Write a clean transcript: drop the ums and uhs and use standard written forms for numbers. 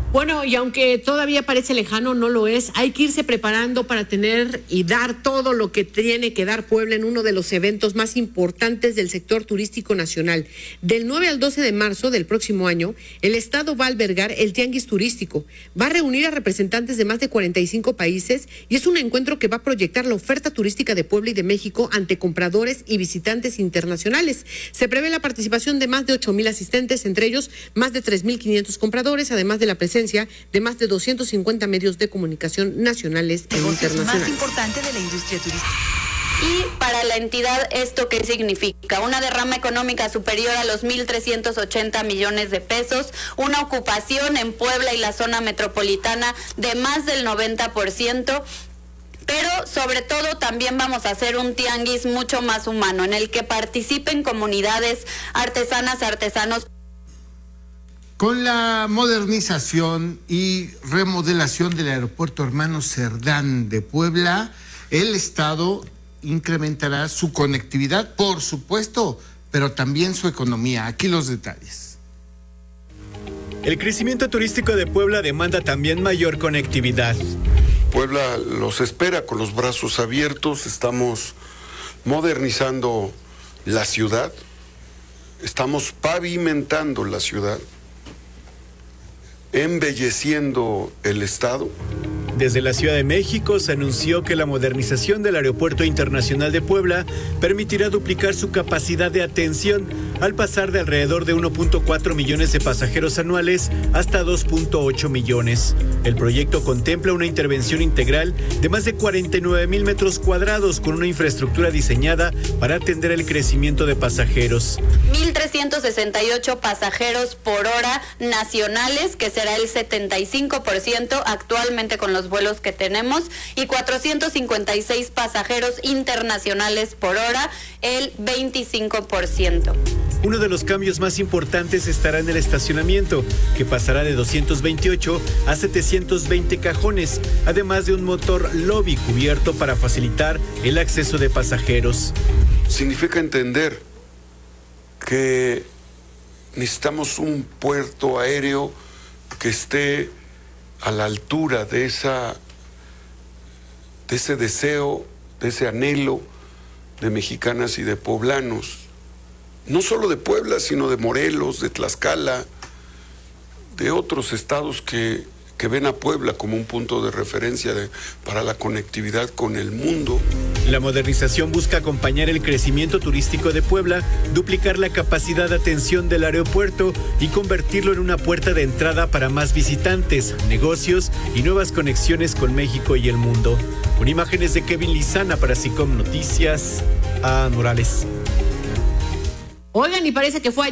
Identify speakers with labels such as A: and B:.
A: Bueno, y aunque todavía parece lejano, no lo es. Hay que irse preparando para tener y dar todo lo que tiene que dar Puebla en uno de los eventos más importantes del sector turístico nacional. Del 9 al 12 de marzo del próximo año, el estado va a albergar el Tianguis Turístico. Va a reunir a representantes de más de 45 países y es un encuentro que va a proyectar la oferta turística de Puebla y de México ante compradores y visitantes internacionales. Se prevé la participación de más de 8,000 asistentes, entre ellos más de 3,500 compradores, además de la presencia de más de 250 medios de comunicación nacionales e internacionales.
B: Más importante de la industria turística. Y para la entidad, ¿esto qué significa? Una derrama económica superior a los 1,380 millones de pesos, una ocupación en Puebla y la zona metropolitana de más del 90%, pero sobre todo también vamos a hacer un tianguis mucho más humano, en el que participen comunidades artesanas, artesanos.
C: Con la modernización y remodelación del aeropuerto Hermano Cerdán de Puebla, el estado incrementará su conectividad, por supuesto, pero también su economía. Aquí los detalles.
D: El crecimiento turístico de Puebla demanda también mayor conectividad.
E: Puebla los espera con los brazos abiertos. Estamos modernizando la ciudad, estamos pavimentando la ciudad, embelleciendo el estado.
D: Desde la Ciudad de México se anunció que la modernización del Aeropuerto Internacional de Puebla permitirá duplicar su capacidad de atención al pasar de alrededor de 1.4 millones de pasajeros anuales hasta 2.8 millones. El proyecto contempla una intervención integral de más de 49,000 metros cuadrados con una infraestructura diseñada para atender el crecimiento de pasajeros.
B: 1,368 pasajeros por hora nacionales, que será el 75% actualmente con los vuelos que tenemos, y 456 pasajeros internacionales por hora, el 25%.
D: Uno de los cambios más importantes estará en el estacionamiento, que pasará de 228 a 720 cajones, además de un motor lobby cubierto para facilitar el acceso de pasajeros.
E: Significa entender que necesitamos un puerto aéreo que esté a la altura de ese deseo, de ese anhelo de mexicanas y de poblanos, no solo de Puebla, sino de Morelos, de Tlaxcala, de otros estados que ven a Puebla como un punto de referencia para la conectividad con el mundo.
D: La modernización busca acompañar el crecimiento turístico de Puebla, duplicar la capacidad de atención del aeropuerto y convertirlo en una puerta de entrada para más visitantes, negocios y nuevas conexiones con México y el mundo. Con imágenes de Kevin Lizana para SICOM Noticias, a Morales.
A: Oigan, y parece que fue